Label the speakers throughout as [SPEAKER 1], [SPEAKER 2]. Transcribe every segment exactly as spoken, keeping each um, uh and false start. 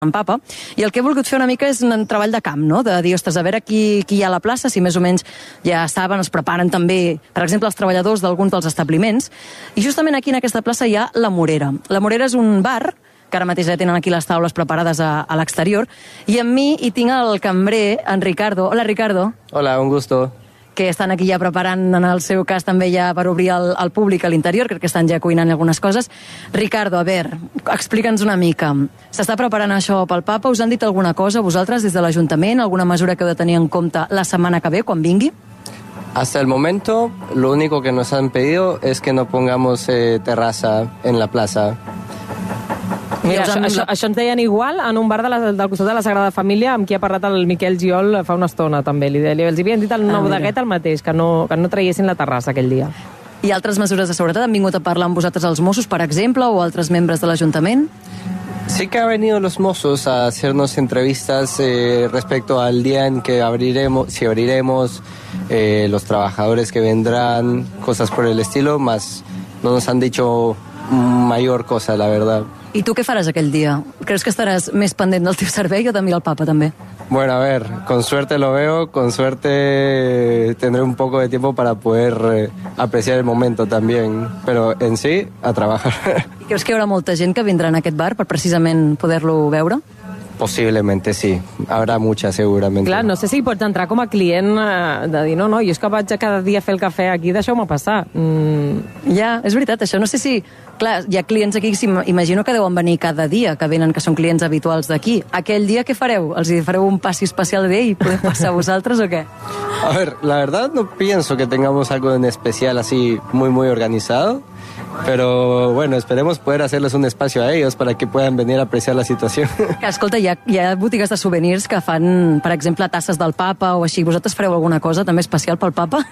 [SPEAKER 1] en papa, i el que he volgut fer una mica és un treball de camp, no? De dir, ostres, a veure qui, qui hi ha a la plaça, si més o menys ja saben, es preparen també, per exemple, els treballadors d'alguns dels establiments, i justament aquí en aquesta plaça hi ha La Morera. La Morera és un bar, que ara mateix ja tenen aquí les taules preparades a, a l'exterior, i amb mi hi tinc el cambrer, en Ricardo. Hola, Ricardo.
[SPEAKER 2] Hola, un gusto.
[SPEAKER 1] Que estan aquí ja preparant, en el seu cas, també ja per obrir al, al públic a l'interior, crec que estan ja cuinant algunes coses. Ricardo, a veure, explica'ns una mica. S'està preparant això pel papa? Us han dit alguna cosa, vosaltres, des de l'Ajuntament? Alguna mesura que heu de tenir en compte la setmana que ve, quan vingui?
[SPEAKER 2] Hasta el momento, lo único que nos han pedido es que no pongamos eh, terraza en la plaza.
[SPEAKER 3] Mira, això, això, això ens deien igual en un bar de la, del costat de la Sagrada Família, amb qui ha parlat el Miquel Giol fa una estona, també. Li, li, els havien dit al nou
[SPEAKER 1] ah,
[SPEAKER 3] d'aquest el mateix, que no, que no traiessin la terrassa aquell dia.
[SPEAKER 1] I altres mesures de seguretat? Han vingut a parlar amb vosaltres els Mossos, per exemple, o altres membres de l'Ajuntament?
[SPEAKER 2] Sí que han venido los mozos a hacernos entrevistas eh, respecto al día en que abriremos, si abriremos, eh, los trabajadores que vendrán, cosas por el estilo, más no nos han dicho mayor cosa, la verdad.
[SPEAKER 1] I tu què faràs aquell dia? Creus que estaràs més pendent del teu servei o de mirar el papa, també?
[SPEAKER 2] Bueno, a ver, con suerte lo veo, con suerte tendré un poco de tiempo para poder eh, apreciar el momento también, pero en sí, a trabajar.
[SPEAKER 1] I creus que hi haurà molta gent que vindrà en aquest bar per precisament poder-lo veure?
[SPEAKER 2] Posiblemente sí, habrá mucha seguramente.
[SPEAKER 3] Clar, no sé si pots entrar com a client eh, de dir, no, no, jo és que vaig cada dia a fer el cafè aquí, deixeu-me passar. Mm.
[SPEAKER 1] Ja, és veritat, això. No sé si... Clar, hi ha clients aquí, si imagino que deuen venir cada dia, que venen, que són clients habituals d'aquí. Aquell dia què fareu? Els fareu un passi especial de i podeu passar vosaltres o què?
[SPEAKER 2] A ver, la verdad no pienso que tengamos algo en especial así muy, muy organizado. Pero bueno, esperemos poder hacerles un espacio a ellos para que puedan venir a apreciar la situación.
[SPEAKER 1] Que, escolta, hi ha, hi ha botigues de souvenirs que fan, per exemple, tasses del papa o així. Vosaltres fareu alguna cosa també especial pel papa?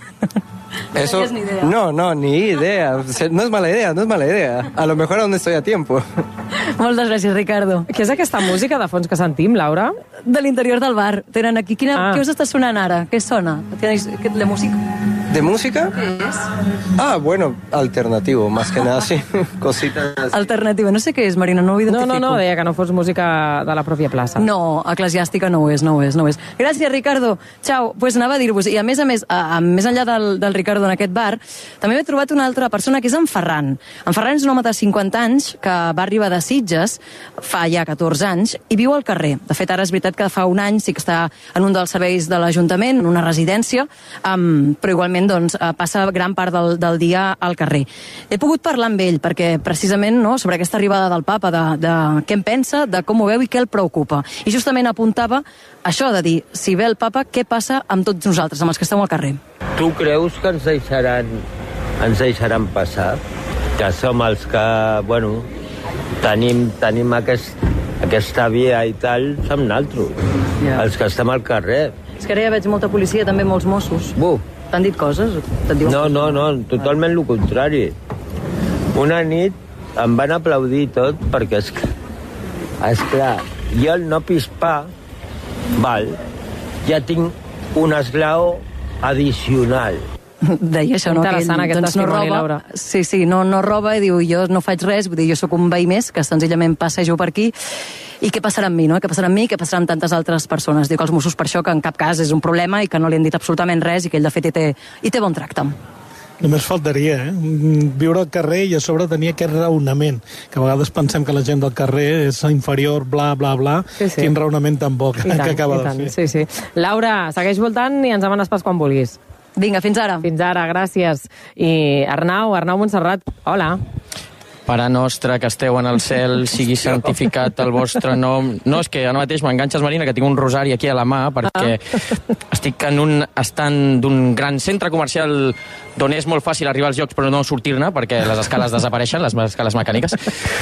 [SPEAKER 2] Eso,
[SPEAKER 1] no, ni idea.
[SPEAKER 2] no, no, ni idea. No es mala idea, no es mala idea. A lo mejor aún estoy a tiempo.
[SPEAKER 1] Moltes gràcies, Ricardo.
[SPEAKER 3] Què és aquesta música de fons que sentim, Laura?
[SPEAKER 1] De l'interior del bar. Tenen aquí. Quina,
[SPEAKER 3] ah.
[SPEAKER 1] Què us està sonant ara? Què sona? Tenéis, la música?
[SPEAKER 2] ¿De música?
[SPEAKER 1] ¿Qué es?
[SPEAKER 2] Ah, bueno, alternativo, más que nada, sí. Cositas...
[SPEAKER 1] Alternativa. No sé què és, Marina, no ho identifico.
[SPEAKER 3] No, no, no, deia que no fos música de la pròpia plaça.
[SPEAKER 1] No, eclesiàstica no ho és, no ho és, no ho és. Gràcies, Ricardo. Ciao. Pues anava a dir-vos, i a més a més, a, a, més enllà del, del Ricardo en aquest bar, també he trobat una altra persona, que és en Ferran. En Ferran és un home de cinquanta anys que va arribar de Sitges fa ja catorze anys i viu al carrer. De fet, ara és veritat que fa un any sí que està en un dels serveis de l'Ajuntament, en una residència, um, però igualment doncs, passa gran part del, del dia al carrer. He pogut parlar amb ell perquè precisament no, sobre aquesta arribada del papa, de, de què en pensa, de com ho veu i què el preocupa. I justament apuntava això de dir, si ve el papa, què passa amb tots nosaltres, amb els que estem al carrer?
[SPEAKER 4] Tu creus que ens deixaran, ens deixaran passar? Que som els que, bueno, tenim, tenim aquest, aquesta via i tal, som naltros, yeah. Els que estem al carrer.
[SPEAKER 1] És que ara ja veig molta policia, també molts Mossos.
[SPEAKER 4] Buf.
[SPEAKER 1] T'han dit coses?
[SPEAKER 4] No, no, no, totalment el contrari. Una nit em van aplaudir tot perquè, és, és clar, jo el no pispar, val, ja tinc un esglaó addicional.
[SPEAKER 1] Deia això, no?
[SPEAKER 3] Interessant, aquest
[SPEAKER 1] doncs, no
[SPEAKER 3] testimoni,
[SPEAKER 1] roba.
[SPEAKER 3] Laura.
[SPEAKER 1] Sí, sí, no, no roba i diu, jo no faig res, vull dir, jo sóc un veí més, que senzillament passejo per aquí. I què passarà amb mi, no? Què passarà amb mi, què passarà amb tantes altres persones? Diu que els Mossos per això que en cap cas és un problema i que no li han dit absolutament res i que ell de fet hi té, hi té bon tracte.
[SPEAKER 5] Només faltaria, eh? Viure al carrer i a sobre tenir aquest raonament, que a vegades pensem que la gent del carrer és inferior, bla, bla, bla, sí, sí. Quin raonament tan bo que,
[SPEAKER 3] tant,
[SPEAKER 5] que acaba de fer.
[SPEAKER 3] Sí, sí. Laura, segueix voltant i ens demanes pas quan vulguis.
[SPEAKER 1] Vinga, fins ara.
[SPEAKER 3] Fins ara, gràcies. I Arnau, Arnau Montserrat, hola.
[SPEAKER 6] Pare nostre que esteu en el cel, sigui santificat el vostre nom. No, és que ara mateix m'enganxes, Marina, que tinc un rosari aquí a la mà, perquè ah. estic en un estand d'un gran centre comercial d'on és molt fàcil arribar als llocs però no sortir-ne, perquè les escales desapareixen, les escales mecàniques.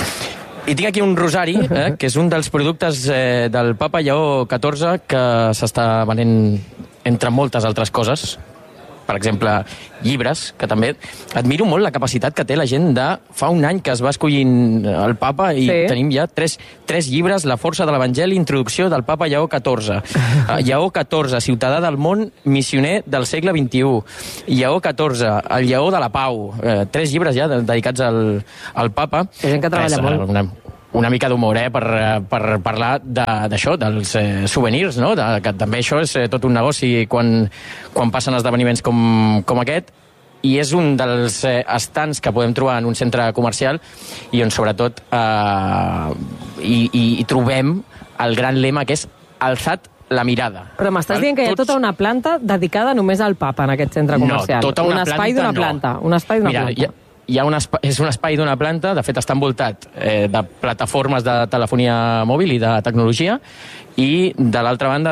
[SPEAKER 6] I tinc aquí un rosari, eh, que és un dels productes eh, del papa Lleó catorze que s'està venent entre moltes altres coses. Per exemple, llibres, que també admiro molt la capacitat que té la gent de fa un any que es va escollir el papa i sí. Tenim ja tres, tres llibres, La força de l'Evangeli, introducció del papa Lleó catorze. Uh, Lleó catorze, ciutadà del món, missioner del segle vint-i-u. Lleó catorze, el Lleó de la Pau. Uh, tres llibres ja dedicats al, al papa.
[SPEAKER 3] Hi ha gent que treballa
[SPEAKER 6] Res,
[SPEAKER 3] molt.
[SPEAKER 6] Una, una mica d'humor, eh, per, per parlar d'això, de, dels eh, souvenirs, no? De, que també això és eh, tot un negoci quan, quan passen esdeveniments com, com aquest, i és un dels eh, estants que podem trobar en un centre comercial i on sobretot eh, i, i, i trobem el gran lema que és alçat la mirada.
[SPEAKER 3] Però m'estàs dient que hi ha tota una planta dedicada només al papa en aquest centre comercial.
[SPEAKER 6] No, tota una
[SPEAKER 3] un espai d'una
[SPEAKER 6] planta,
[SPEAKER 3] planta. Un espai d'una
[SPEAKER 6] Mira,
[SPEAKER 3] planta.
[SPEAKER 6] Hi ha, hi ha un espai, és un espai d'una planta, de fet està envoltat eh, de plataformes de telefonia mòbil i de tecnologia, i de l'altra banda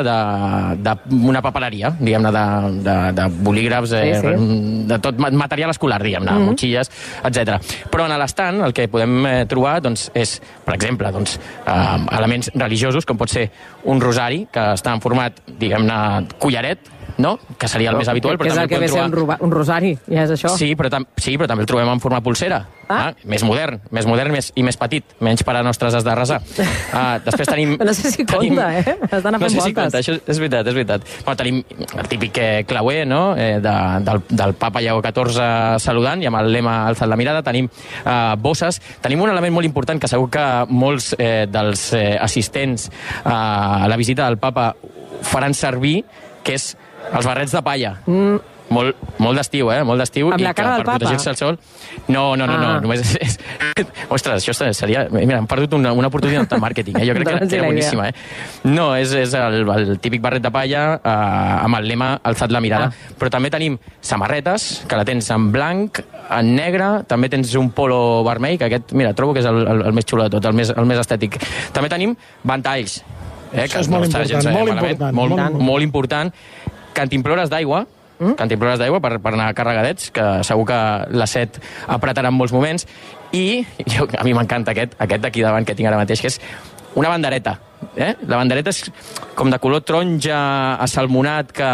[SPEAKER 6] d'una papeleria, diguem-ne, de, de, de bolígrafs, eh, sí, sí. de tot material escolar, diguem-ne, mm -hmm. motxilles, etcètera. Però en l'estant el que podem eh, trobar doncs, és, per exemple, doncs, eh, elements religiosos, com pot ser un rosari, que està en format, diguem-ne, collaret, no? Que seria el més habitual.
[SPEAKER 3] Que
[SPEAKER 6] però
[SPEAKER 3] és el que ve ser un, un rosari, ja és això.
[SPEAKER 6] Sí, però, tam sí, però també el trobem en forma pulsera. Ah. Ah, més modern, més modern més, i més petit, menys per a nostres has de resar. Ah, després tenim...
[SPEAKER 3] No sé si
[SPEAKER 6] tenim,
[SPEAKER 3] compta, eh? Has d'anar fent
[SPEAKER 6] no sé
[SPEAKER 3] voltes.
[SPEAKER 6] Si compta, això és veritat, és veritat. Bueno, tenim el típic eh, clauer, no?, eh, de, del, del papa Lleó catorze saludant, i amb el lema alçat la mirada. Tenim eh, bosses. Tenim un element molt important que segur que molts eh, dels eh, assistents eh, a la visita del papa faran servir, que és els barrets de palla. Mm. Molt, molt d'estiu, eh? Molt d'estiu.
[SPEAKER 3] Amb la cara del papa?
[SPEAKER 6] Per protegir-se al sol... No, no, no, ah. no. Només és, és... Ostres, això seria... Mira, hem perdut una, una oportunitat de màrqueting, eh? Jo crec que, que era boníssima, eh? No, és, és el, el típic barret de palla eh, amb el lema alçat la mirada. Ah. Però també tenim samarretes, que la tens en blanc, en negre, també tens un polo vermell, que aquest, mira, trobo que és el, el, el més xulo de tot, el més, el més estètic. També tenim ventalls. Eh,
[SPEAKER 5] Això és molt important, molt important.
[SPEAKER 6] Molt, molt, molt important. Cantimplores d'aigua, mm? cantimplores d'aigua per, per anar carregadets, que segur que la set apretarà en molts moments, i jo, a mi m'encanta aquest, aquest d'aquí davant que tinc ara mateix, que és una bandereta. Eh? La bandereta és com de color taronja asalmonat, que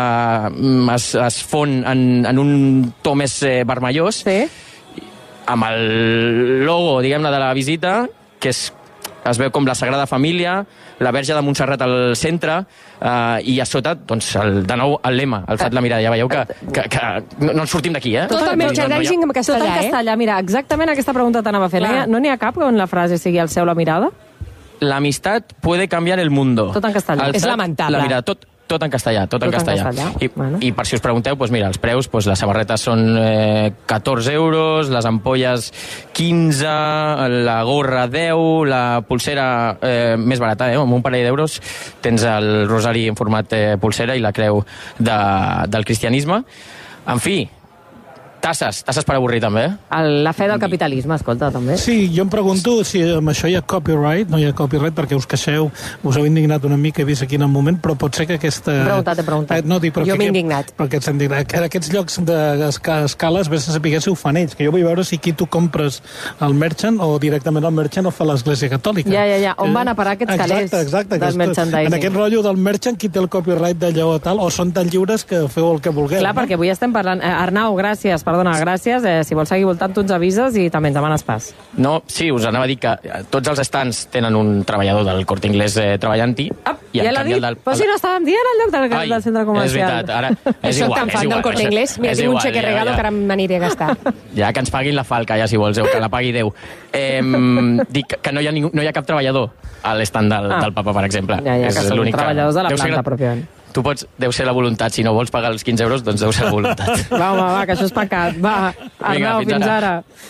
[SPEAKER 6] es, es fon en, en un to més eh, vermellós,
[SPEAKER 3] sí.
[SPEAKER 6] amb el logo, diguem-ne, de la visita, que és, es veu com la Sagrada Família, la Verge de Montserrat al centre, eh, i a sota, doncs, el, de nou, el lema, alçat la mirada. Ja veieu que, que, que no, no en sortim d'aquí, eh?
[SPEAKER 7] Tot el merchandising en castellà,
[SPEAKER 3] Tot en castellà,
[SPEAKER 7] eh?
[SPEAKER 3] mira, exactament aquesta pregunta t'anava a fer. No n'hi ha cap on la frase sigui alceu la mirada?
[SPEAKER 6] La amistad puede cambiar el mundo.
[SPEAKER 3] Tot en castellà.
[SPEAKER 6] Alçat,
[SPEAKER 7] és lamentable.
[SPEAKER 6] La mirada, tot, tot en castellà, tot, tot en castellà. En castellà. I, bueno. I per si us pregunteu, doncs mira, els preus, doncs les samarretes són eh, catorze euros, les ampolles quinze, la gorra deu, la pulsera eh, més barata, eh, amb un parell d'euros tens el rosari en format eh, pulsera i la creu de, del cristianisme. En fi, tasses, tasses per avorrir també.
[SPEAKER 3] El, la fe del capitalisme, escolta, també.
[SPEAKER 5] Sí, jo em pregunto si amb això hi ha copyright, no hi ha copyright perquè us queixeu, us heu indignat una mica, he vist aquí en el moment, però pot ser que aquesta...
[SPEAKER 3] He preguntat, he preguntat.
[SPEAKER 5] Eh, no, dic,
[SPEAKER 7] jo m'he indignat.
[SPEAKER 5] Perquè ets indignat. Que en aquests llocs d'escales, vés a saber si ho fan ells, que jo vull veure si aquí tu compres el merchant o directament el merchant o fa l'Església Catòlica.
[SPEAKER 3] Ja, ja, ja. On van a parar aquests calés
[SPEAKER 5] exacte, exacte,
[SPEAKER 3] del
[SPEAKER 5] aquest,
[SPEAKER 3] merchandising?
[SPEAKER 5] En aquest rotllo del merchant, qui té el copyright d'allò o tal, o són tan lliures que feu el que vulgueu.
[SPEAKER 3] Clar,
[SPEAKER 5] no?
[SPEAKER 3] perquè avui estem parlant... Eh, Arnau, gràcies, perdona, gràcies. Eh, si vols seguir voltant, tu ens avises i també ens demanes pas.
[SPEAKER 6] No, sí, us anava a dir que tots els stands tenen un treballador del Corte Inglés eh, treballant-hi.
[SPEAKER 3] Ah, ja l'ha dit? Del... Però si no estàvem dient el lloc del, Ai, del centre comercial.
[SPEAKER 6] És veritat, ara... És
[SPEAKER 7] Soc
[SPEAKER 6] igual,
[SPEAKER 7] tan fan
[SPEAKER 6] igual,
[SPEAKER 7] del Corte Inglés. Mira, tinc un xeque regalo ja, ja. que ara m'aniré a gastar.
[SPEAKER 6] Ja, que ens paguin la falca, ja, si vols, que la pagui Déu. Eh, dic que no hi, ha ningú, no hi ha cap treballador a l'estand del, ah. del papa, per exemple.
[SPEAKER 3] Ja, ja, que són treballadors de la
[SPEAKER 6] Deu
[SPEAKER 3] planta,
[SPEAKER 6] ser...
[SPEAKER 3] pròpiament.
[SPEAKER 6] Tu pots, deu ser la voluntat, si no vols pagar els quinze euros, doncs deu ser la voluntat.
[SPEAKER 3] Va, home, va, que això és pecat. Va, Arnau, Vinga, fins, fins ara. ara.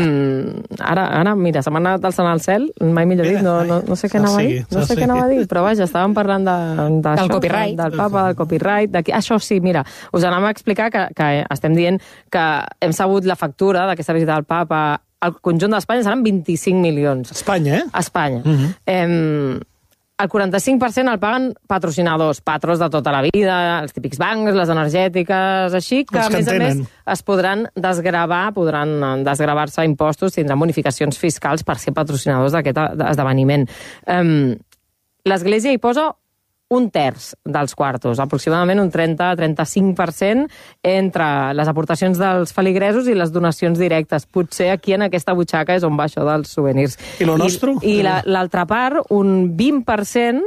[SPEAKER 3] Mm, ara, ara, mira, se m'ha anat alçant al cel, mai millor dit, no, no, no sé què anava a dir, no sé què anava a dir, però vaja, estàvem parlant de,
[SPEAKER 7] del copyright.
[SPEAKER 3] Del papa, del copyright, d'aquí. Això sí, mira, us anàvem a explicar que, que estem dient que hem sabut la factura d'aquesta visita del papa al conjunt d'Espanya seran vint-i-cinc milions.
[SPEAKER 5] Espanya, eh?
[SPEAKER 3] Espanya. Uh -huh. eh, El quaranta-cinc per cent el paguen patrocinadors, patrons de tota la vida, els típics bancs, les energètiques, així, que, que a més a més es podran desgravar, podran desgravar-se impostos, tindran bonificacions fiscals per ser patrocinadors d'aquest esdeveniment. Um, L'Església hi posa un terç dels quartos, aproximadament un trenta a trenta-cinc per cent entre les aportacions dels feligresos i les donacions directes. Potser aquí en aquesta butxaca és on va això dels souvenirs.
[SPEAKER 5] I lo nostre?
[SPEAKER 3] I, i l'altra part, un vint per cent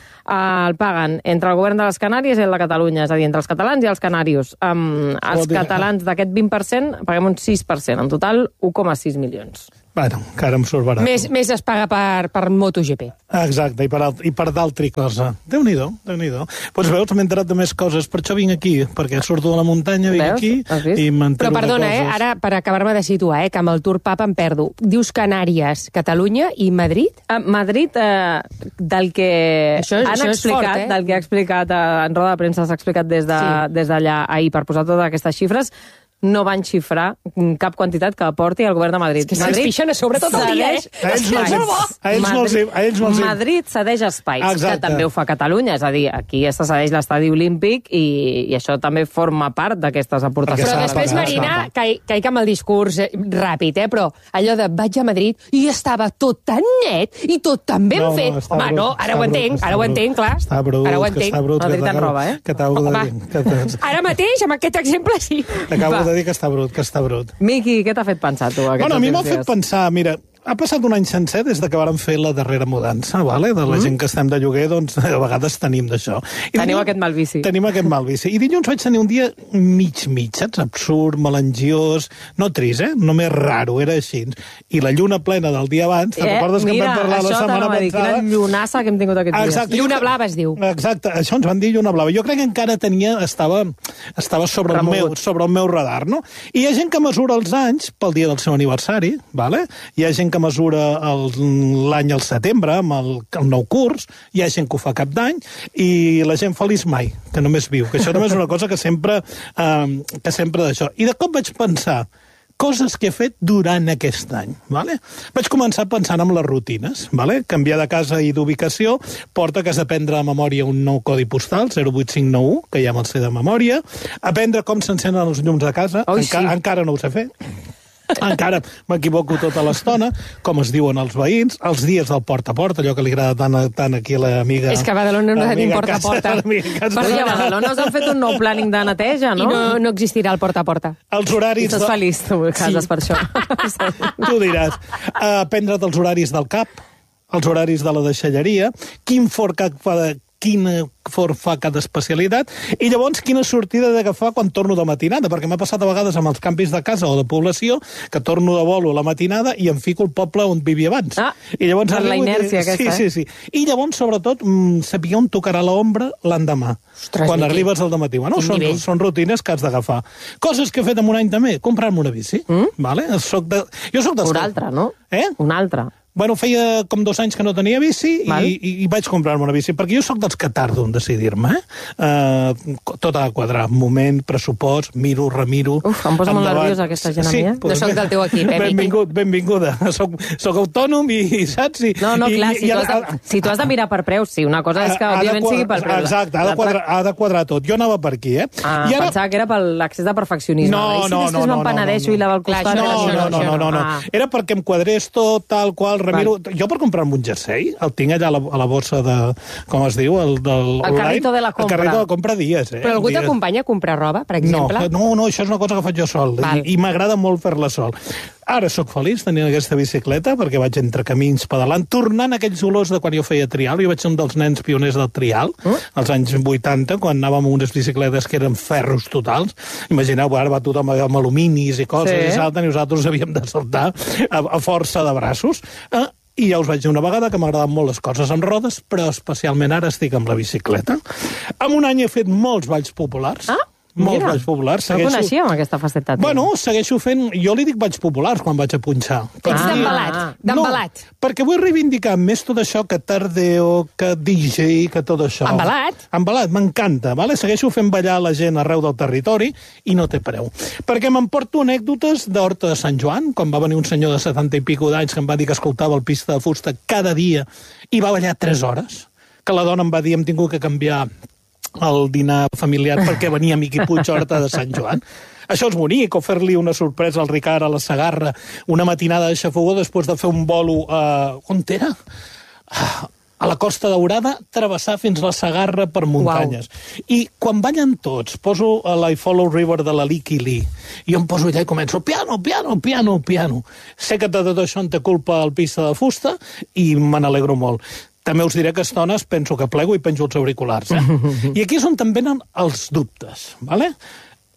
[SPEAKER 3] el paguen entre el govern de les Canàries i el de Catalunya, és a dir, entre els catalans i els canarios. Um, els catalans d'aquest vint per cent paguem un sis per cent, en total un coma sis milions.
[SPEAKER 5] Bueno, encara em surt barat.
[SPEAKER 7] Més, més es paga per, per MotoGP.
[SPEAKER 5] Exacte, i per, alt, i per d'altra cosa. Déu-n'hi-do, Déu-n'hi-do. Doncs veus, m'he enterat de més coses, per això vinc aquí, perquè surto de la muntanya, vinc
[SPEAKER 3] Veus?
[SPEAKER 5] aquí i m'entero de coses.
[SPEAKER 7] Però perdona, eh, ara, per acabar-me de situar, eh, que amb el Tour Pap em perdo. Dius Canàries, Catalunya i Madrid?
[SPEAKER 3] A Madrid, eh, del que
[SPEAKER 7] Això-
[SPEAKER 3] han
[SPEAKER 7] això és
[SPEAKER 3] explicat,
[SPEAKER 7] fort, eh?
[SPEAKER 3] del que ha explicat eh, en roda de premsa, s'ha explicat des de-
[SPEAKER 7] Sí.
[SPEAKER 3] des d'allà ahir per posar totes aquestes xifres, no van xifrar cap quantitat que aporti el govern de Madrid.
[SPEAKER 7] És que se'ns pixen a sobre tot el dia, eh?
[SPEAKER 5] A ells no els hi- a ells no els hi- a ells no els hi-
[SPEAKER 3] Madrid cedeix espais,
[SPEAKER 5] Exacte.
[SPEAKER 3] que també ho fa Catalunya, és a dir, aquí es cedeix l'estadi olímpic i, i això també forma part d'aquestes aportacions.
[SPEAKER 7] Però
[SPEAKER 5] s'ha de
[SPEAKER 7] després,
[SPEAKER 5] pagar,
[SPEAKER 7] Marina,
[SPEAKER 5] s'ha de
[SPEAKER 7] cai, caic amb el discurs eh, ràpid, eh? Però allò de vaig a Madrid i estava tot tan net i tot tan ben
[SPEAKER 5] No, no,
[SPEAKER 7] fet.
[SPEAKER 5] està
[SPEAKER 7] Home,
[SPEAKER 5] brut,
[SPEAKER 7] no,
[SPEAKER 5] està
[SPEAKER 7] ara ho
[SPEAKER 5] brut,
[SPEAKER 7] entenc,
[SPEAKER 5] està
[SPEAKER 7] ara ho
[SPEAKER 5] brut.
[SPEAKER 7] entenc, clar.
[SPEAKER 5] Està brut,
[SPEAKER 7] ara ho
[SPEAKER 5] que
[SPEAKER 7] entenc.
[SPEAKER 5] està brut.
[SPEAKER 3] Madrid
[SPEAKER 5] que
[SPEAKER 3] en
[SPEAKER 5] t'acabo-
[SPEAKER 3] roba, eh?
[SPEAKER 5] Que t'acabo de
[SPEAKER 7] Va.
[SPEAKER 5] dir. que t'acabo-
[SPEAKER 7] Ara mateix, amb aquest exemple, sí.
[SPEAKER 5] T'acabo
[SPEAKER 7] Va.
[SPEAKER 5] de dir que està brut, que està brut.
[SPEAKER 3] Miqui, què t'ha fet pensar, tu, aquests
[SPEAKER 5] Bueno, a mi m'ha
[SPEAKER 3] últims
[SPEAKER 5] fet
[SPEAKER 3] dies?
[SPEAKER 5] pensar, mira, ha passat un any sencer des de que vàrem fer la darrera mudança, vale? De la mm. gent que estem de lloguer, doncs a vegades tenim d'això. I
[SPEAKER 3] Teniu
[SPEAKER 5] dilluns-
[SPEAKER 3] aquest mal vici.
[SPEAKER 5] Tenim aquest mal vici. I dilluns vaig tenir un dia mig-mig, saps? Absurd, melangiós, no trist, eh? Només raro, era així. I la lluna plena del dia abans, te'n recordes que en
[SPEAKER 3] mira,
[SPEAKER 5] vam parlar la
[SPEAKER 3] això
[SPEAKER 5] setmana
[SPEAKER 3] t'anava a dir,
[SPEAKER 5] passada?
[SPEAKER 3] quina llunassa que hem tingut aquests dies.
[SPEAKER 5] Exacte.
[SPEAKER 7] Lluna blava es diu.
[SPEAKER 5] Exacte, això ens van dir lluna blava. Jo crec que encara tenia, estava, estava sobre, el
[SPEAKER 3] Remogut.
[SPEAKER 5] meu, sobre el meu radar, no? I hi ha gent que mesura els anys pel dia del seu aniversari, vale? Hi ha gent que mesura el- l'any al setembre, amb el, el nou curs, hi ha gent que ho fa cap d'any, i la gent feliç mai, que només viu, que això també és una cosa que sempre, eh, que sempre d'això. I de cop vaig pensar, coses que he fet durant aquest any. Vale? Vaig començar pensant en les rutines. Vale? Canviar de casa i d'ubicació porta que has d'aprendre de memòria un nou codi postal, zero vuit cinc nou u, que ja me'l sé de memòria, aprendre com s'encenen els llums de casa,
[SPEAKER 3] Oi,
[SPEAKER 5] Enca
[SPEAKER 3] sí.
[SPEAKER 5] encara no ho sé fer. Encara m'equivoco tota l'estona, com es diuen els veïns, els dies del porta a porta, allò que li agrada tant, a- tant aquí a l'amiga...
[SPEAKER 7] És que a Badalona no tenim porta a porta.
[SPEAKER 3] Perquè a Badalona us han fet un nou planning de neteja,
[SPEAKER 7] I
[SPEAKER 3] no?
[SPEAKER 7] no, no existirà el porta a porta.
[SPEAKER 5] Els
[SPEAKER 3] I
[SPEAKER 5] horaris...
[SPEAKER 3] estàs
[SPEAKER 5] de-
[SPEAKER 3] feliç, tu, cases
[SPEAKER 5] Sí.
[SPEAKER 3] per això.
[SPEAKER 5] Tu diràs, uh, aprendre't els horaris del cap, els horaris de la deixalleria, quin forn fa, quina forn fa cada especialitat, i llavors quina sortida he d'agafar quan torno de matinada, perquè m'ha passat a vegades amb els canvis de casa o de població, que torno de bolo a la matinada i em fico al poble on vivia abans.
[SPEAKER 3] Ah,
[SPEAKER 5] I llavors
[SPEAKER 3] per la
[SPEAKER 5] arribo i
[SPEAKER 3] inèrcia
[SPEAKER 5] dic-
[SPEAKER 3] aquesta,
[SPEAKER 5] sí,
[SPEAKER 3] eh?
[SPEAKER 5] sí, sí. I llavors, sobretot, mm, saber on tocarà l'ombra l'endemà,
[SPEAKER 7] Ostres,
[SPEAKER 5] quan
[SPEAKER 7] Miqui.
[SPEAKER 5] arribes al dematí. Bueno,
[SPEAKER 7] Quin
[SPEAKER 5] són,
[SPEAKER 7] nivell.
[SPEAKER 5] són rutines que has d'agafar. Coses que he fet en un any també, comprar-me una bici. Mm? Vale? Soc de... Jo soc dels
[SPEAKER 3] Un
[SPEAKER 5] que-
[SPEAKER 3] altre, no?
[SPEAKER 5] Eh?
[SPEAKER 3] Un altre.
[SPEAKER 5] Bueno, feia com dos anys que no tenia bici i,
[SPEAKER 3] Val.
[SPEAKER 5] i, i vaig comprar-me una bici, perquè jo sóc dels que tardo en decidir-me, eh? Uh, tot ha de quadrar. Moment, pressupost, miro, remiro...
[SPEAKER 3] Uf, em posa molt
[SPEAKER 5] endavant.
[SPEAKER 3] nerviosa aquesta gent a mi, eh?
[SPEAKER 7] No soc del teu equip, eh, Miqui?
[SPEAKER 5] Benvingut, benvinguda. Soc, soc autònom i, i saps? I,
[SPEAKER 3] No, no,
[SPEAKER 5] i,
[SPEAKER 3] clar,
[SPEAKER 5] i,
[SPEAKER 3] si,
[SPEAKER 5] i
[SPEAKER 3] tu
[SPEAKER 5] ha-
[SPEAKER 3] has de, si tu has de mirar per preus, sí, una cosa és que,
[SPEAKER 5] ha de
[SPEAKER 3] òbviament,
[SPEAKER 5] quadrar-
[SPEAKER 3] sigui pel preu.
[SPEAKER 5] Exacte, ha de,
[SPEAKER 3] L'altra-
[SPEAKER 5] quadrar, ha de quadrar tot. Jo anava per aquí, eh?
[SPEAKER 3] Ah,
[SPEAKER 5] I ara...
[SPEAKER 3] pensava que era per l'accés de perfeccionisme.
[SPEAKER 5] No,
[SPEAKER 3] I si
[SPEAKER 5] no,
[SPEAKER 3] després
[SPEAKER 5] no, no,
[SPEAKER 3] m'empenedeixo
[SPEAKER 5] no, no.
[SPEAKER 3] i la del
[SPEAKER 7] Clar,
[SPEAKER 3] costat...
[SPEAKER 7] això
[SPEAKER 5] No,
[SPEAKER 3] era
[SPEAKER 5] no,
[SPEAKER 3] això,
[SPEAKER 5] no, no, no, no.
[SPEAKER 3] Ah.
[SPEAKER 5] Era perquè em quadrés tot, tal qual, remiro... Jo per comprar-me un jersei, el tinc allà a la, a la bossa de... Com es diu? El, del,
[SPEAKER 3] El carrito de la compra.
[SPEAKER 5] El carrito de la compra dies, eh?
[SPEAKER 7] Però algú
[SPEAKER 5] Dies.
[SPEAKER 7] t'acompanya a comprar roba, per
[SPEAKER 5] No,
[SPEAKER 7] exemple?
[SPEAKER 5] no, no, això és una cosa que faig jo sol.
[SPEAKER 7] Val.
[SPEAKER 5] I, i m'agrada molt fer-la sol. Ara sóc feliç tenint aquesta bicicleta perquè vaig entre camins pedalant, tornant a aquells olors de quan jo feia trial. Jo vaig ser un dels nens pioners del trial,
[SPEAKER 3] Mm.
[SPEAKER 5] als anys vuitanta, quan anàvem amb unes bicicletes que eren ferros totals. Imagineu, ara va tothom amb aluminis i coses,
[SPEAKER 3] Sí.
[SPEAKER 5] i salten, i nosaltres havíem de saltar a, a força de braços. Eh, I ja us vaig dir una vegada que m'agraden molt les coses amb rodes, però especialment ara estic amb la bicicleta. En un any he fet molts balls populars.
[SPEAKER 3] Ah,
[SPEAKER 5] molts
[SPEAKER 3] mira.
[SPEAKER 5] balls populars.
[SPEAKER 3] No coneixíem aquesta faceta.
[SPEAKER 5] Bueno, segueixo fent... Jo li dic balls populars quan vaig a punxar.
[SPEAKER 7] Ets
[SPEAKER 3] Ah.
[SPEAKER 7] d'embalat, d'embalat.
[SPEAKER 5] No, perquè vull reivindicar més tot això que tardeo, que D J, que tot això.
[SPEAKER 7] Embalat?
[SPEAKER 5] Embalat, m'encanta. Vale? Segueixo fent ballar la gent arreu del territori i no té preu. Perquè m'emporto anècdotes d'Horta de Sant Joan, quan va venir un senyor de setanta i pico d'anys que em va dir que escoltava el Pista de Fusta cada dia i va ballar tres hores. Que la dona em va dir hem tingut que canviar el dinar familiar perquè venia Miqui Puig a Horta de Sant Joan. Això és bonic, o fer-li una sorpresa al Ricard a la Segarra, una matinada de xafogó després de fer un bolo a... On era? A la Costa Daurada, travessar fins a la Segarra per muntanyes. Uau. I quan ballen tots, poso a la I Follow River de la Licky Lee, i jo em poso allà i començo piano, piano, piano, piano. Sé que de tot això en té culpa el Pista de Fusta i me n'alegro molt. També us diré que a estones penso que plego i penjo els auriculars. Eh? I aquí és on també venen els dubtes. Vale?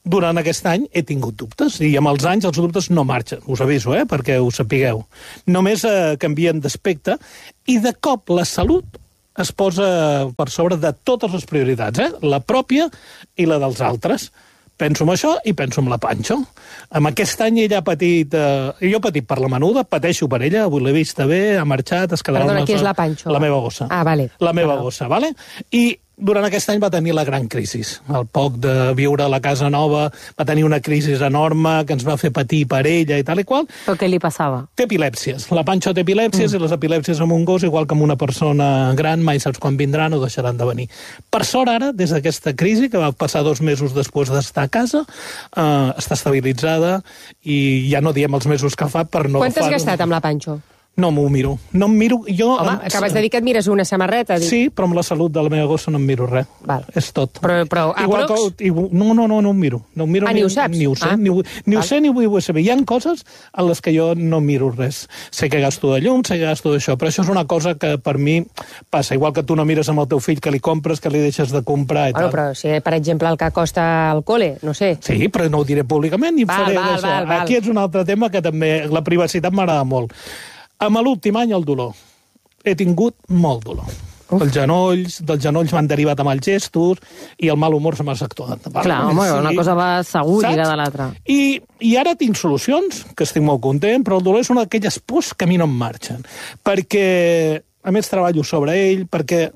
[SPEAKER 5] durant aquest any he tingut dubtes, i amb els anys els dubtes no marxen, us aviso, eh, perquè ho sapigueu. Només eh, canvien d'aspecte, i de cop la salut es posa per sobre de totes les prioritats, eh? La pròpia i la dels altres. Penso en això i penso en la Panxo. Amb aquest any ella ha patit... Eh, jo he patit per la menuda, pateixo per ella, avui l'he vista bé, ha marxat, es quedarà...
[SPEAKER 7] Perdona, qui és la Panxo?
[SPEAKER 5] La meva gossa.
[SPEAKER 7] Ah, vale.
[SPEAKER 5] La meva
[SPEAKER 7] Perdó.
[SPEAKER 5] gossa, vale? I durant aquest any va tenir la gran crisi. Al poc de viure a la casa nova va tenir una crisi enorme que ens va fer patir per ella i tal i qual.
[SPEAKER 3] Però què li passava?
[SPEAKER 5] Té epilèpsies. La Panxo té epilèpsies mm. i les epilèpsies amb un gos, igual que amb una persona gran, mai saps quan vindran o deixaran de venir. Per sort ara, des d'aquesta crisi, que va passar dos mesos després d'estar a casa, eh, està estabilitzada i ja no diem els mesos que fa per no...
[SPEAKER 7] Quant has gastat amb la Panxo?
[SPEAKER 5] No m'ho miro. No em miro... Jo,
[SPEAKER 7] Home,
[SPEAKER 5] em...
[SPEAKER 7] acabes de dir que et mires una samarreta. Dic.
[SPEAKER 5] Sí, però amb la salut de la meva gossa no em miro res.
[SPEAKER 7] Val.
[SPEAKER 5] És tot.
[SPEAKER 7] Però, però
[SPEAKER 5] Igual
[SPEAKER 7] aprox?
[SPEAKER 5] que, no, no, no, no em miro. No em miro
[SPEAKER 7] Ah, ni ho saps?
[SPEAKER 5] Ni ho sé,
[SPEAKER 7] Ah.
[SPEAKER 5] ni, ho, ni ho sé ni ho vull saber. Hi ha coses en les que jo no miro res. Sé que gasto de llum, sé que gasto d'això, però això és una cosa que per mi passa. Igual que tu no mires amb el teu fill que li compres, que li deixes de comprar i
[SPEAKER 7] Bueno,
[SPEAKER 5] tal.
[SPEAKER 7] però si, per exemple, el que costa el cole, no sé.
[SPEAKER 5] Sí, però no ho diré públicament ni
[SPEAKER 7] Val,
[SPEAKER 5] faré
[SPEAKER 7] val,
[SPEAKER 5] d'això.
[SPEAKER 7] val, val.
[SPEAKER 5] Aquí és un altre tema que també la privacitat m'agrada molt. Amb l'últim any, el dolor. He tingut molt dolor. Uf. Els genolls, dels genolls m'han derivat amb els gestos i el mal humor se m'ha sectuat.
[SPEAKER 3] Clar, home, sí. Una cosa va segur lliga de l'altra.
[SPEAKER 5] I, I ara tinc solucions, que estic molt content, però el dolor és una d'aquelles pors que a mi no em marxen. Perquè, a més, treballo sobre ell, perquè...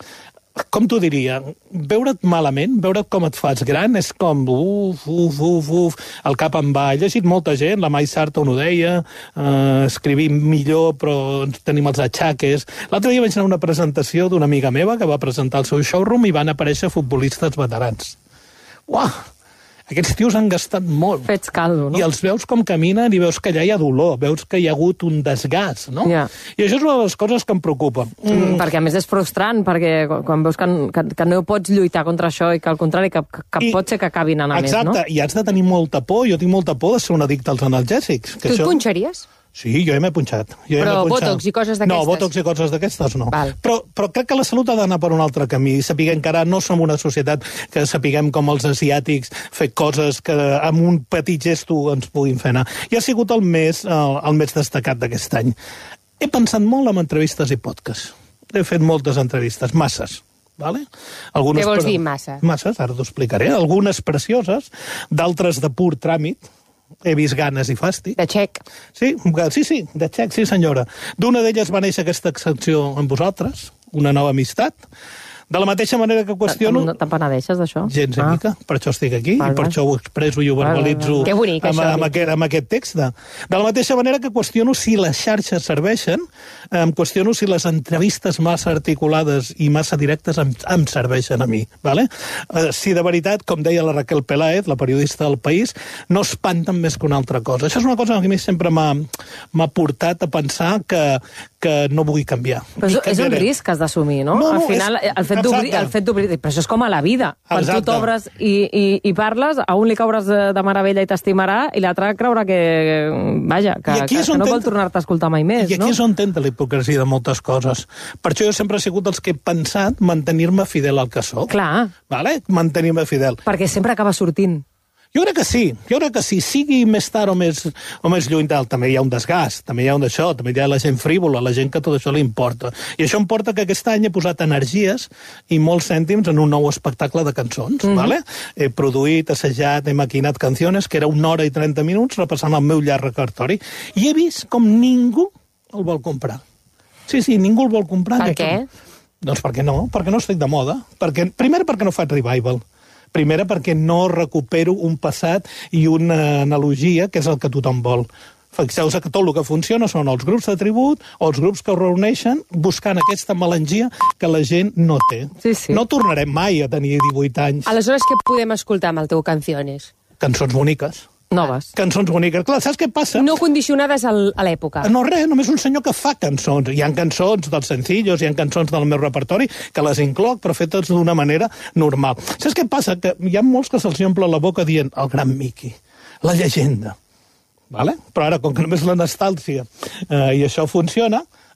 [SPEAKER 5] Com t'ho diria? Veure't malament, veure't com et fas gran, és com uf, uf, uf, uf, el cap em va. He llegit molta gent, la Mai Sarton ho deia, eh, escrivim millor, però tenim els atxaques. L'altre dia vaig anar a una presentació d'una amiga meva que va presentar el seu showroom i van aparèixer futbolistes veterans. Uah! Aquests tios han gastat molt.
[SPEAKER 3] Fets caldo, no?
[SPEAKER 5] I els veus com caminen i veus que allà hi ha dolor, veus que hi ha hagut un desgast, no?
[SPEAKER 3] Yeah.
[SPEAKER 5] I això és una de les coses que em preocupa.
[SPEAKER 3] Mm. Perquè a més és frustrant, perquè quan veus que, que, que no pots lluitar contra això i que al contrari, que, que
[SPEAKER 5] I,
[SPEAKER 3] pot ser que acabin anant més, no?
[SPEAKER 5] Exacte, i has de tenir molta por, jo tinc molta por de ser un addicte als analgèsics. Que
[SPEAKER 7] Tu et
[SPEAKER 5] això...
[SPEAKER 7] punxaries?
[SPEAKER 5] Sí, jo ja m'he punxat. Jo ja
[SPEAKER 7] Però
[SPEAKER 5] m'he punxat.
[SPEAKER 7] botox i coses d'aquestes?
[SPEAKER 5] No, botox i coses d'aquestes no.
[SPEAKER 7] Val.
[SPEAKER 5] Però, però crec que la salut ha d'anar per un altre camí. Sapiguem que ara no som una societat que sapiguem com els asiàtics fer coses que amb un petit gesto ens puguin fer anar. I ha sigut el més, el, el més destacat d'aquest any. He pensat molt en entrevistes i podcasts. He fet moltes entrevistes, masses. Vale? Algunes
[SPEAKER 7] Què vols
[SPEAKER 5] per...
[SPEAKER 7] dir, masses?
[SPEAKER 5] Masses, ara t'ho explicaré. Algunes precioses, d'altres de pur tràmit. He vist ganes i fàstic.
[SPEAKER 7] De xec.
[SPEAKER 5] Sí, sí, sí, de xec, sí senyora. D'una d'elles va néixer aquesta excepció amb vosaltres, una nova amistat. De la mateixa manera que qüestiono...
[SPEAKER 3] No te'n penedeixes d'això?
[SPEAKER 5] Gens
[SPEAKER 3] ah.
[SPEAKER 5] mica, per això estic aquí,
[SPEAKER 3] val,
[SPEAKER 5] i per
[SPEAKER 3] val.
[SPEAKER 5] això ho expresso i ho verbalitzo
[SPEAKER 7] Que bonic,
[SPEAKER 5] amb,
[SPEAKER 7] això,
[SPEAKER 5] amb, aquest, amb aquest text. De la mateixa manera que qüestiono si les xarxes serveixen, em qüestiono si les entrevistes massa articulades i massa directes em, em serveixen a mi. Vale? Eh, si de veritat, com deia la Raquel Peláez, la periodista del País, no espanten més que una altra cosa. Això és una cosa que a mi sempre m'ha portat a pensar que, que no vull canviar.
[SPEAKER 3] Però és, és un risc que has d'assumir, no?
[SPEAKER 5] No, no,
[SPEAKER 3] Al final,
[SPEAKER 5] és-
[SPEAKER 3] el fet d'obrir... El fet d'obrir... Però això és com a la vida. Quan
[SPEAKER 5] Exacte.
[SPEAKER 3] tu t'obres i, i, i parles, a un li cauràs de, de meravella i t'estimarà, i l'altre creurà que... Vaja, que,
[SPEAKER 5] I aquí
[SPEAKER 3] que,
[SPEAKER 5] és
[SPEAKER 3] que
[SPEAKER 5] on
[SPEAKER 3] no
[SPEAKER 5] ten-
[SPEAKER 3] vol tornar-te a escoltar mai més,
[SPEAKER 5] I aquí
[SPEAKER 3] no?
[SPEAKER 5] és on tenta la hipocresia de moltes coses. Per això jo sempre he sigut dels que he pensat mantenir-me fidel al que sóc.
[SPEAKER 3] Clar,
[SPEAKER 5] Vale? Mantenir-me fidel.
[SPEAKER 3] perquè sempre acaba sortint.
[SPEAKER 5] Jo crec que sí, jo crec que sí, sigui més tard o més, o més lluny tal, també hi ha un desgast, també hi ha un d'això, també hi ha la gent frívola, la gent que tot això li importa. I això em porta que aquest any he posat energies i molts cèntims en un nou espectacle de cançons, mm-hmm. vale? He produït, assajat, he maquinat canciones, que era una hora i trenta minuts repassant el meu llarg repertori, i he vist com ningú el vol comprar. Sí, sí, ningú el vol comprar.
[SPEAKER 7] Per què?
[SPEAKER 5] Doncs perquè no, perquè no estic de moda. Perquè, primer perquè no faig revival. Primera, perquè no recupero un passat i una analogia, que és el que tothom vol. Fixeu-vos que tot el que funciona són els grups de tribut o els grups que es reuneixen buscant aquesta melangia que la gent no té.
[SPEAKER 3] Sí, sí.
[SPEAKER 5] No tornarem mai a tenir divuit anys.
[SPEAKER 7] Aleshores, què podem escoltar amb el teu Canciones?
[SPEAKER 5] Cançons boniques.
[SPEAKER 3] Noves.
[SPEAKER 5] Cançons boniques. Clar, saps què passa?
[SPEAKER 7] No condicionades al, a l'època.
[SPEAKER 5] No, res, només un senyor que fa cançons. Hi ha cançons dels sencillos, hi ha cançons del meu repertori, que les incloc, però fetes d'una manera normal. Saps què passa? Que hi ha molts que se'ls omple la boca dient el gran Miqui, la llegenda. Vale? Però ara, com que només la nostàlgia eh, i això funciona,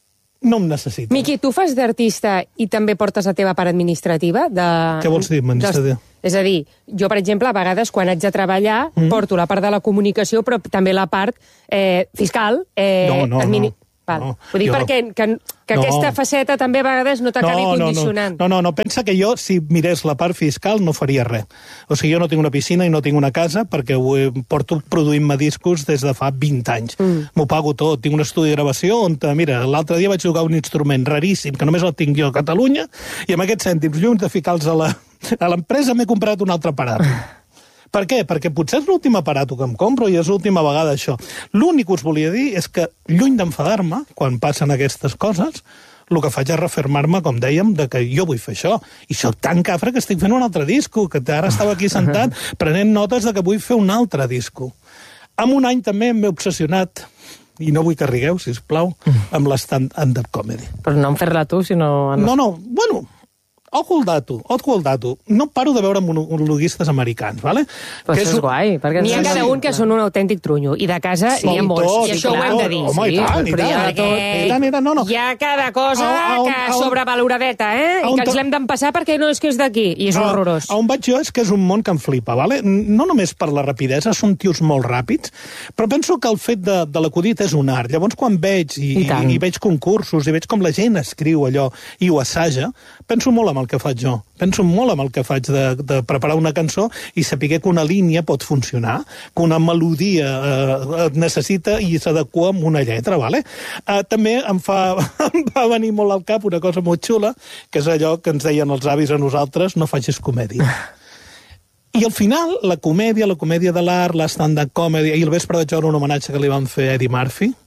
[SPEAKER 5] no em necessita.
[SPEAKER 7] Miqui, tu fas d'artista i també portes la teva part administrativa? De...
[SPEAKER 5] Què vols dir, administrativa?
[SPEAKER 7] És a dir, jo, per exemple, a vegades, quan haig de treballar, mm. porto la part de la comunicació, però també la part eh, fiscal. Eh,
[SPEAKER 5] no, no,
[SPEAKER 7] admini...
[SPEAKER 5] no.
[SPEAKER 7] Val.
[SPEAKER 5] No,
[SPEAKER 7] Vull dir, perquè
[SPEAKER 5] no.
[SPEAKER 7] que, que
[SPEAKER 5] no.
[SPEAKER 7] aquesta faceta també a vegades no t'acabi
[SPEAKER 5] no, no,
[SPEAKER 7] condicionant.
[SPEAKER 5] No, no, no, pensa que jo, si mirés la part fiscal, no faria res. O sigui, jo no tinc una piscina i no tinc una casa perquè ho he, porto produint-me discos des de fa vint anys. Mm. M'ho pago tot. Tinc un estudi de gravació on, mira, l'altre dia vaig jugar un instrument raríssim, que només el tinc jo a Catalunya, i amb aquests cèntims, lluny de ficar-los a l'empresa, m'he comprat un altre aparat. Per què? Perquè potser és l'últim aparato que em compro i és l'última vegada això. L'únic que us volia dir és que, lluny d'enfadar-me, quan passen aquestes coses, el que faig és refermar-me, com dèiem, de que jo vull fer això. I soc tan cafre que estic fent un altre disco, que ara estava aquí sentat prenent notes de que vull fer un altre disco. En un any també m'he obsessionat, i no vull que rigueu, sisplau, amb l'stand-up comedy.
[SPEAKER 3] Però no en fer-la tu, sinó...
[SPEAKER 5] No, no, bueno... Ojo al dato, ojo al dato. No paro de veure monologuistes americans, ¿vale?
[SPEAKER 3] Pues això és guai.
[SPEAKER 7] N'hi ha cada un que són un autèntic trunyo, i de casa n'hi ha molts, i això ho hem de dir.
[SPEAKER 5] Home, i tant, i tant, i tant, i tant, no, no.
[SPEAKER 7] Hi ha cada cosa que sobrevaloradeta, eh? I que ens l'hem d'empassar perquè no és que és d'aquí, i és horrorós.
[SPEAKER 5] On vaig jo és que és un món que em flipa, ¿vale? No només per la rapidesa, són tios molt ràpids, però penso que el fet de, de l'acudit és un art. Llavors, quan veig i, i, i veig concursos, i veig com la gent escriu allò i ho assaja, penso molt amb el que faig jo. Penso molt amb el que faig de, de preparar una cançó i saber que una línia pot funcionar, que una melodia eh, necessita i s'adequa amb una lletra, ¿vale? Eh, també em fa, em va venir molt al cap una cosa molt xula, que és allò que ens deien els avis a nosaltres, no facis comèdia. I al final, la comèdia, la comèdia de l'art, la stand-up comedy, i el vespre vaig veure un homenatge que li van fer a Eddie Murphy.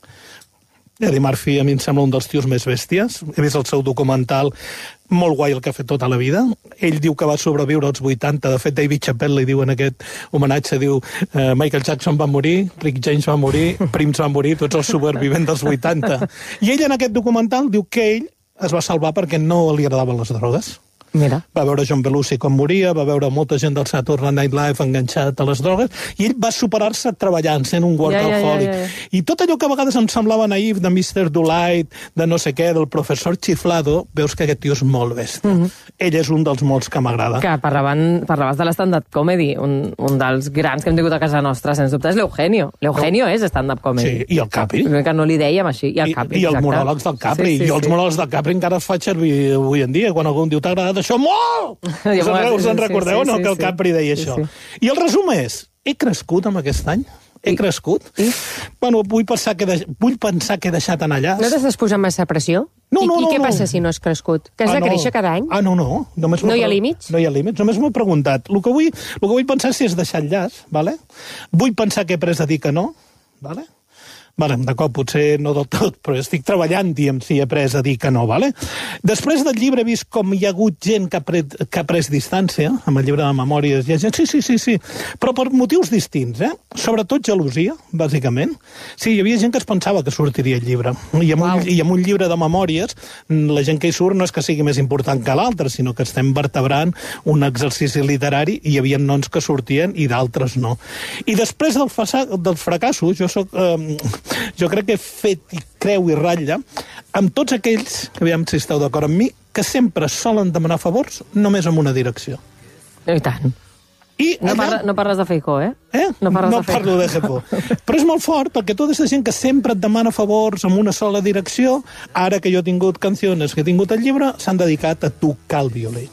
[SPEAKER 5] Eddie Murphy a mi em sembla un dels tios més bèsties. He vist el seu documental, molt guai el que ha fet tota la vida. Ell diu que va sobreviure als vuitanta. De fet, David Chappelle li diu en aquest homenatge, diu eh, Michael Jackson va morir, Rick James va morir, Prince va morir, tots els supervivents dels vuitanta. I ell en aquest documental diu que ell es va salvar perquè no li agradaven les drogues.
[SPEAKER 3] Mira.
[SPEAKER 5] Va veure John Belushi com moria, va veure molta gent del Saturday Night Live enganxat a les drogues, i ell va superar-se treballant, sent un workaholic. Ja, ja, ja, ja. I tot allò que a vegades em semblava naïf de mister Delight, de no sé què, del professor Chiflado, veus que aquest tio és molt bèstia. Mm -hmm. Ell és un dels molts que m'agrada.
[SPEAKER 3] Que parlaven, parlaves de l'stand-up comedy, un, un dels grans que hem tingut a casa nostra, sens dubte, és l'Eugenio. L'Eugenio no. és stand-up comedy.
[SPEAKER 5] Sí, i el Capri.
[SPEAKER 3] Que no li dèiem així, i el Capri.
[SPEAKER 5] I, i els monòlegs del Capri. Sí, sí, jo els sí. monòlegs del Capri encara els faig servir avui en dia, quan algú em diu t'ha agradat això molt! Us en, us en recordeu, sí, sí, no? Sí, que el Capri deia sí, això. Sí. I el resum és, he crescut amb aquest any? He I, crescut? I? Bueno, vull pensar, que de, vull pensar que he deixat anar allà.
[SPEAKER 7] No t'estàs posant massa pressió?
[SPEAKER 5] No, no,
[SPEAKER 7] I,
[SPEAKER 5] no.
[SPEAKER 7] I què
[SPEAKER 5] no.
[SPEAKER 7] passa si no has crescut? Que has ah, de créixer no. cada any?
[SPEAKER 5] Ah, no, no. Només
[SPEAKER 7] no hi ha límits?
[SPEAKER 5] No hi ha límits, només m'ho he preguntat. El que vull, el que vull pensar si és deixar el llaç, vale? Vull pensar que he pres a dir que no, vale? Vale, d'acord, potser no del tot, però estic treballant, diem, si he pres a dir que no, vale? Després del llibre he vist com hi ha hagut gent que ha, pres, que ha pres distància, amb el llibre de memòries, hi ha gent, sí, sí, sí, sí, però per motius distints, eh? Sobretot gelosia, bàsicament. Sí, hi havia gent que es pensava que sortiria el llibre. I amb, wow. un, i amb un llibre de memòries, la gent que hi surt no és que sigui més important que l'altre, sinó que estem vertebrant un exercici literari i hi havia noms que sortien i d'altres no. I després del, fasa, del fracasso, jo soc... Eh, jo crec que he fet i creu i ratlla amb tots aquells, que aviam si esteu d'acord amb mi, que sempre solen demanar favors només en una direcció.
[SPEAKER 3] I tant.
[SPEAKER 5] I
[SPEAKER 3] no,
[SPEAKER 5] allà...
[SPEAKER 3] parla, no parles de Feijó, eh?
[SPEAKER 5] Eh?
[SPEAKER 3] No,
[SPEAKER 5] no de parlo de Feijó. Però és molt fort, perquè tota aquesta gent que sempre et demana favors en una sola direcció, ara que jo he tingut canciones, que he tingut el llibre, s'han dedicat a tocar el violí.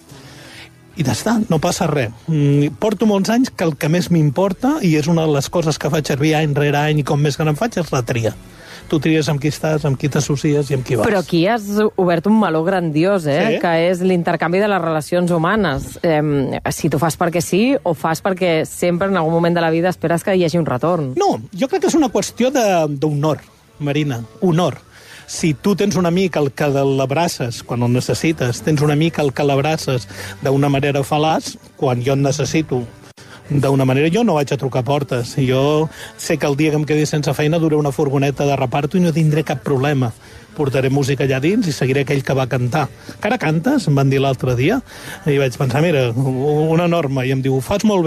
[SPEAKER 5] I d'estar, no passa res. Porto molts anys que el que més m'importa, i és una de les coses que faig servir any rere any i com més gran em faig, és la tria. Tu tries amb qui estàs, amb qui t'associes i amb qui vas.
[SPEAKER 3] Però aquí has obert un meló grandiós, eh? Sí? Que és l'intercanvi de les relacions humanes. Eh, si tu fas perquè sí o fas perquè sempre en algun moment de la vida esperes que hi hagi un retorn.
[SPEAKER 5] No, jo crec que és una qüestió d'honor, Marina, honor. Si tu tens un amic al que l'abraces quan el necessites, tens un amic al que l'abraces d'una manera fal·laç, quan jo el necessito d'una manera, jo no vaig a trucar portes. Jo sé que el dia que em quedi sense feina duré una furgoneta de reparto i no tindré cap problema. Portaré música allà dins i seguiré aquell que va cantar. Que ara cantes? Em van dir l'altre dia. I vaig pensar, mira, una norma, i em diu, ho fas molt bé.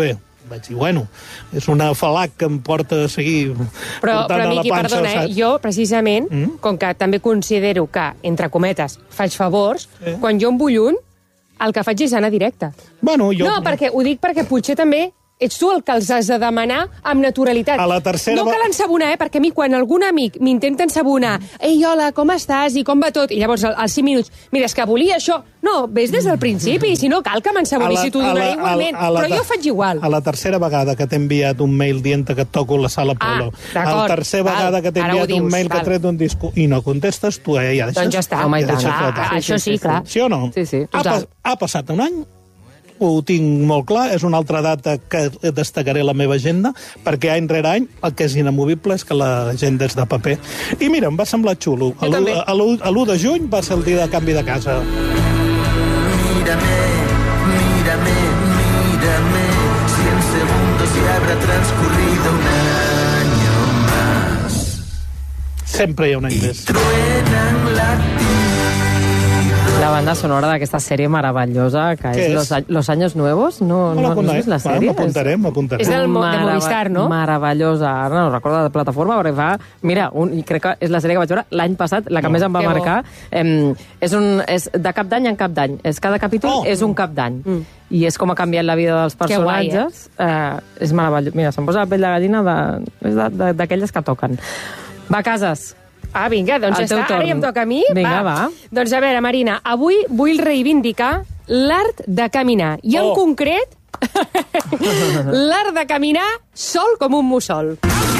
[SPEAKER 5] Vaig dir, bueno, és una falac que em porta a seguir
[SPEAKER 7] però,
[SPEAKER 5] portant
[SPEAKER 7] però,
[SPEAKER 5] a la
[SPEAKER 7] Miqui,
[SPEAKER 5] panxa.
[SPEAKER 7] perdona, eh? Jo, precisament, mm? com que també considero que, entre cometes, faig favors, eh? quan jo en vull un, el que faig és anar directe.
[SPEAKER 5] Bueno, jo...
[SPEAKER 7] No, perquè ho dic perquè potser també ets tu el que els has de demanar amb naturalitat.
[SPEAKER 5] A la tercera...
[SPEAKER 7] No cal ensabonar, eh? Perquè a mi, quan algun amic m'intenta ensabonar, ei, hola, com estàs i com va tot? I llavors, als cinc minuts, mira, és que volia això. No, ves des del principi, si no cal que m'ensaboni, si t'ho donaré igualment.
[SPEAKER 5] a la,
[SPEAKER 7] però jo faig igual.
[SPEAKER 5] A la tercera vegada que t'he enviat un mail dient que et toco la sala Polo,
[SPEAKER 7] Ah,
[SPEAKER 5] a la tercera
[SPEAKER 7] val,
[SPEAKER 5] vegada que t'he
[SPEAKER 7] ara ho
[SPEAKER 5] enviat un
[SPEAKER 7] dius,
[SPEAKER 5] mail
[SPEAKER 7] val.
[SPEAKER 5] que ha tret un disco i no contestes, tu eh, ja deixes...
[SPEAKER 7] Doncs ja està.
[SPEAKER 3] Home, i
[SPEAKER 5] ja
[SPEAKER 3] tant.
[SPEAKER 5] deixes
[SPEAKER 7] Ah,
[SPEAKER 5] tota.
[SPEAKER 7] això sí, clar.
[SPEAKER 5] Sí o no?
[SPEAKER 3] Sí, sí,
[SPEAKER 5] Ha,
[SPEAKER 3] total.
[SPEAKER 5] pas, ha passat un any, ho tinc molt clar, és una altra data que destacaré a la meva agenda, perquè any rere any el que és inamovible és que l'agenda és de paper. I mira, em va semblar xulo.
[SPEAKER 7] Jo també.
[SPEAKER 5] A l'u de juny va ser el dia de canvi de casa.
[SPEAKER 8] Mírame, mírame, mírame, si en segundos ya habrá transcurrido un año más.
[SPEAKER 5] Sempre hi ha un any més.
[SPEAKER 8] Truenan latidos.
[SPEAKER 3] La banda sonora d'aquesta sèrie meravellosa, que
[SPEAKER 5] Què
[SPEAKER 3] és
[SPEAKER 5] és?
[SPEAKER 3] Los, A- Los Años Nuevos. No,
[SPEAKER 5] No la
[SPEAKER 3] no, no has
[SPEAKER 5] conec.
[SPEAKER 3] vist la
[SPEAKER 5] Va,
[SPEAKER 3] sèrie?
[SPEAKER 5] m'apuntaré, m'apuntaré.
[SPEAKER 7] És del Mo- de
[SPEAKER 3] Merave-
[SPEAKER 7] Movistar, no?
[SPEAKER 3] Meravellosa. Ara no recordo de plataforma, perquè fa... Mira, un, i crec que és la sèrie que vaig veure l'any passat, la que
[SPEAKER 5] No.
[SPEAKER 3] més em va
[SPEAKER 7] Que bo.
[SPEAKER 3] marcar. Em, és, un, és de cap d'any en cap d'any. És, cada capítol
[SPEAKER 5] Oh.
[SPEAKER 3] és un cap d'any. Mm. I és com ha canviat la vida dels
[SPEAKER 7] Que guai,
[SPEAKER 3] personatges. eh? És meravellós. Mira, se'm posa la pell de gallina de- és de- de- d'aquelles que toquen. Va, Casas.
[SPEAKER 7] Ah, vinga, doncs
[SPEAKER 3] El
[SPEAKER 7] ja
[SPEAKER 3] teu
[SPEAKER 7] està.
[SPEAKER 3] torn.
[SPEAKER 7] Ara ja em toca a mi.
[SPEAKER 3] Vinga, va.
[SPEAKER 7] Doncs a veure, Marina, avui vull reivindicar l'art de caminar. I en
[SPEAKER 5] Oh.
[SPEAKER 7] concret, l'art de caminar sol com un mussol.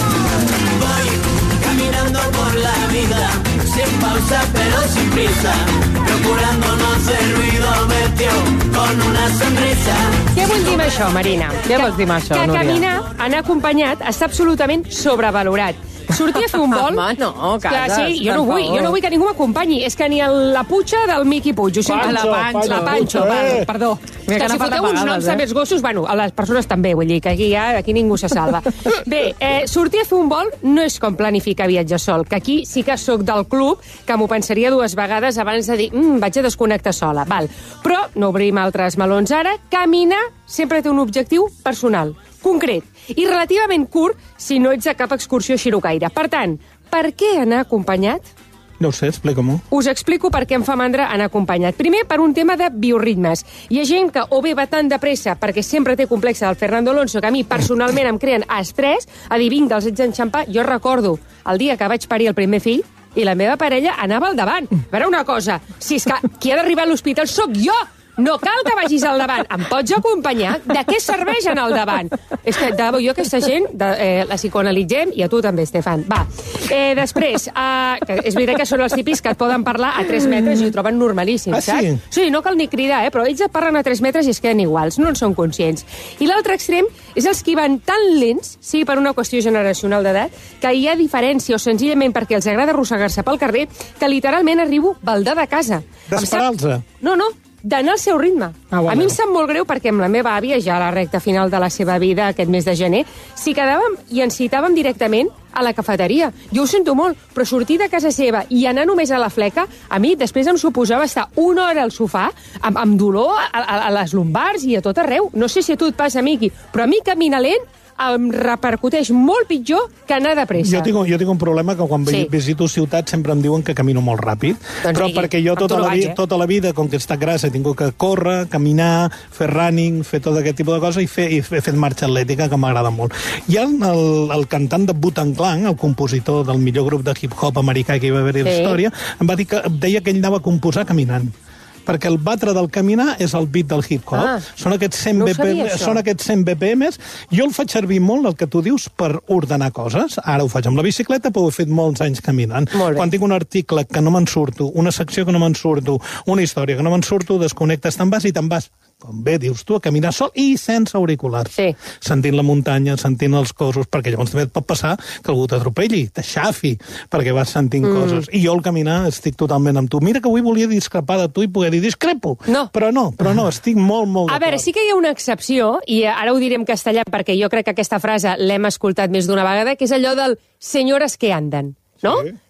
[SPEAKER 8] Caminando por la vida, sin pausa pero sin prisa, procurando no hacer ruido, metió con una sonrisa.
[SPEAKER 7] Què vull dir amb això, Marina?
[SPEAKER 3] Què vols dir amb això,
[SPEAKER 7] Que
[SPEAKER 3] Núria?
[SPEAKER 7] caminar, anar acompanyat, està absolutament sobrevalorat. Sortir a fer un vol...
[SPEAKER 3] Home, no,
[SPEAKER 7] Clar,
[SPEAKER 3] Casas,
[SPEAKER 7] sí, jo
[SPEAKER 3] per
[SPEAKER 7] no vull,
[SPEAKER 3] favor.
[SPEAKER 7] jo no vull que ningú m'acompanyi. És que ni el, la putxa del Miqui Puig, ho sento.
[SPEAKER 5] Pancho,
[SPEAKER 7] la Pancho, la Pancho,
[SPEAKER 5] Pancho,
[SPEAKER 7] val,
[SPEAKER 5] eh.
[SPEAKER 7] perdó.
[SPEAKER 3] Mira
[SPEAKER 7] És
[SPEAKER 3] que
[SPEAKER 7] que
[SPEAKER 3] n'ha
[SPEAKER 7] si
[SPEAKER 3] parlat
[SPEAKER 7] foteu uns
[SPEAKER 3] vegades,
[SPEAKER 7] noms
[SPEAKER 3] eh?
[SPEAKER 7] de més gossos, bueno, a les persones també, vull dir que aquí, ja, aquí ningú se salva. Bé, eh, sortir a fer un vol no és com planificar viatjar sol, que aquí sí que sóc del club, que m'ho pensaria dues vegades abans de dir, mm, vaig a desconnectar sola, val. Però no obrim altres melons ara, caminar sempre té un objectiu personal, concret, i relativament curt si no ets de cap excursió xirocaire. Per tant, per què anar acompanyat?
[SPEAKER 5] No ho sé, explica-m'ho.
[SPEAKER 7] Us explico per què em fa mandra anar acompanyat. Primer, per un tema de bioritmes. Hi ha gent que o bé va tan de pressa perquè sempre té complexe del Fernando Alonso, que a mi personalment em creen estrès, a dir, vinc, els haig d'enxampar. Jo recordo el dia que vaig parir el primer fill i la meva parella anava al davant. A veure una cosa, si és que qui ha d'arribar a l'hospital sóc jo! No cal que vagis al davant. Em pots acompanyar? De què serveix anar al davant? És que, de debò, jo aquesta gent de, eh, la psicoanalitzem, i a tu també, Estefan. Va. Eh, després, eh, que és veritat que són els típics que et poden parlar a tres metres i ho troben normalíssim,
[SPEAKER 5] Ah, sí?
[SPEAKER 7] saps? Sí, no cal ni cridar, eh? Però ells et parlen a tres metres i es queden iguals, no en són conscients. I l'altre extrem és els que van tan lents, sigui per una qüestió generacional d'edat, que hi ha diferència, o senzillament perquè els agrada arrossegar-se pel carrer, que literalment arribo baldar de casa. Em sap-
[SPEAKER 5] D'esperar-los.
[SPEAKER 7] No, no, d'anar al seu ritme.
[SPEAKER 5] Ah, bueno.
[SPEAKER 7] A mi em sap molt greu perquè amb la meva àvia, ja a la recta final de la seva vida, aquest mes de gener, s'hi quedàvem i ens citàvem directament a la cafeteria. Jo ho sento molt, però sortir de casa seva i anar només a la fleca, a mi després em suposava estar una hora al sofà amb, amb dolor a, a, a les lumbars i a tot arreu. No sé si a tu et passa, Miqui, però a mi caminar lent em repercuteix molt pitjor que anar de pressa.
[SPEAKER 5] Jo tinc, jo tinc un problema que quan
[SPEAKER 7] Sí.
[SPEAKER 5] sí. visito ciutats sempre em diuen que camino molt ràpid,
[SPEAKER 7] Doncs
[SPEAKER 5] però
[SPEAKER 7] digui,
[SPEAKER 5] perquè jo
[SPEAKER 7] amb tu
[SPEAKER 5] tota
[SPEAKER 7] no
[SPEAKER 5] la,
[SPEAKER 7] vaig,
[SPEAKER 5] vi,
[SPEAKER 7] eh?
[SPEAKER 5] tota la vida, com que he estat grassa, he tingut que córrer, caminar, fer running, fer tot aquest tipus de coses i, fer, i he fet marxa atlètica, que m'agrada molt. I el, el, el cantant de Wu-Tang Clan, el compositor del millor grup de hip-hop americà que hi va haver a la
[SPEAKER 7] Sí.
[SPEAKER 5] història, em va dir que deia que ell anava a composar caminant, perquè el batre del caminar és el beat del hip-hop.
[SPEAKER 7] Ah,
[SPEAKER 5] són aquests cent
[SPEAKER 7] no ho
[SPEAKER 5] B P M,
[SPEAKER 7] sabia, això.
[SPEAKER 5] són aquests cent B P Ms. Jo el faig servir molt, el que tu dius, per ordenar coses. Ara ho faig amb la bicicleta, però ho he fet molts anys caminant.
[SPEAKER 7] Molt bé.
[SPEAKER 5] Quan tinc un article que no me'n surto, una secció que no me'n surto, una història que no me'n surto, desconnectes, te'n vas i te'n vas, com bé dius tu, a caminar sol i sense auriculars.
[SPEAKER 7] Sí.
[SPEAKER 5] Sentint la muntanya, sentint els cossos, perquè llavors també et pot passar que algú t'atropelli, t'aixafi, perquè vas sentint mm. coses. I jo al caminar estic totalment amb tu. Mira que avui volia discrepar de tu i poder dir discrepo.
[SPEAKER 7] No.
[SPEAKER 5] Però no, però no, estic molt, molt
[SPEAKER 7] A
[SPEAKER 5] d'acord.
[SPEAKER 7] veure, sí que hi ha una excepció, i ara ho diré en castellà perquè jo crec que aquesta frase l'hem escoltat més d'una vegada, que és allò del senyores que anden, no?
[SPEAKER 5] Sí.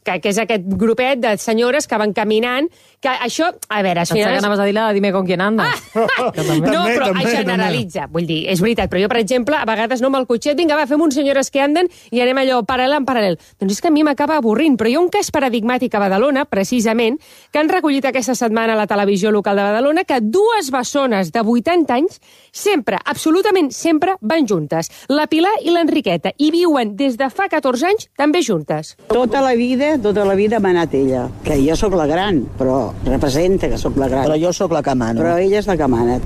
[SPEAKER 7] que, que és aquest grupet de senyores que van caminant, que això, a veure...
[SPEAKER 3] Pensava que anaves a dir la Dime con quién andas.
[SPEAKER 7] Ah! No,
[SPEAKER 5] També,
[SPEAKER 7] però
[SPEAKER 5] també,
[SPEAKER 7] generalitza. Vull dir, és veritat, però jo, per exemple, a vegades no amb el cotxet, vinga, va, fem uns senyores que anden i anem allò paral·lel en paral·lel. Doncs és que a mi m'acaba avorrint, però hi ha un cas paradigmàtic a Badalona, precisament, que han recollit aquesta setmana a la televisió local de Badalona, que dues bessones de vuitanta anys sempre, absolutament sempre, van juntes. La Pilar i l'Enriqueta, i viuen des de fa catorze anys també juntes.
[SPEAKER 9] Tota la vida, tota la vida m'ha anat ella, que jo sóc la gran, però representa que sóc la gran.
[SPEAKER 10] Però jo sóc la que mano.
[SPEAKER 9] Però ella és la que mana.